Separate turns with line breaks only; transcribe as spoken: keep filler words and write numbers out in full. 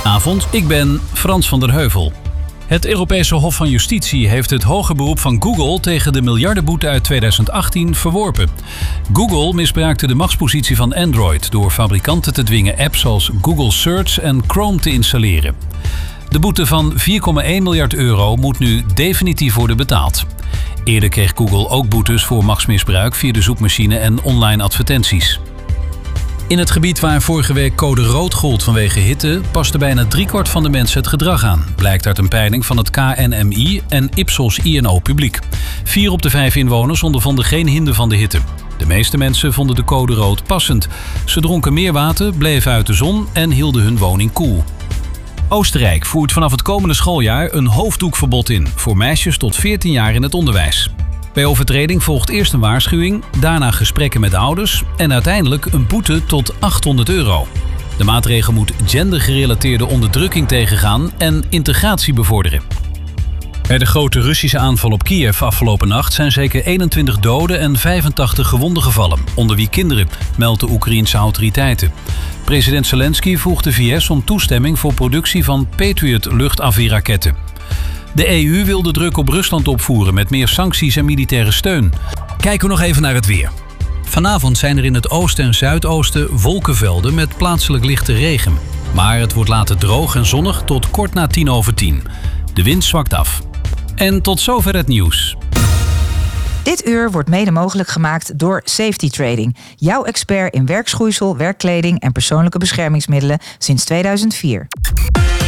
Goedenavond, ik ben Frans van der Heuvel. Het Europese Hof van Justitie heeft het hoger beroep van Google tegen de miljardenboete uit tweeduizend achttien verworpen. Google misbruikte de machtspositie van Android door fabrikanten te dwingen apps als Google Search en Chrome te installeren. De boete van vier komma één miljard euro moet nu definitief worden betaald. Eerder kreeg Google ook boetes voor machtsmisbruik via de zoekmachine en online advertenties. In het gebied waar vorige week code rood gold vanwege hitte, paste bijna driekwart van de mensen het gedrag aan, blijkt uit een peiling van het K N M I en Ipsos I N O Publiek. Vier op de vijf inwoners ondervonden geen hinder van de hitte. De meeste mensen vonden de code rood passend. Ze dronken meer water, bleven uit de zon en hielden hun woning koel. Oostenrijk voert vanaf het komende schooljaar een hoofddoekverbod in voor meisjes tot veertien jaar in het onderwijs. Bij overtreding volgt eerst een waarschuwing, daarna gesprekken met ouders en uiteindelijk een boete tot achthonderd euro. De maatregel moet gendergerelateerde onderdrukking tegengaan en integratie bevorderen. Bij de grote Russische aanval op Kiev afgelopen nacht zijn zeker eenentwintig doden en vijfentachtig gewonden gevallen, onder wie kinderen, meldt de Oekraïense autoriteiten. President Zelensky vroeg de V S om toestemming voor productie van Patriot luchtafweerraketten. De E U wil de druk op Rusland opvoeren met meer sancties en militaire steun. Kijken we nog even naar het weer. Vanavond zijn er in het oosten en zuidoosten wolkenvelden met plaatselijk lichte regen. Maar het wordt later droog en zonnig tot kort na tien over tien. De wind zwakt af. En tot zover het nieuws.
Dit uur wordt mede mogelijk gemaakt door Safety Trading. Jouw expert in werkschoeisel, werkkleding en persoonlijke beschermingsmiddelen sinds tweeduizend vier.